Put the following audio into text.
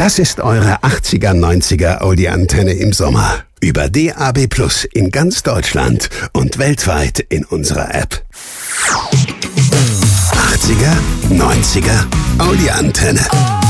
Das ist eure 80er, 90er Audi-Antenne im Sommer. Über DAB+ in ganz Deutschland und weltweit in unserer App. 80er, 90er Audi-Antenne.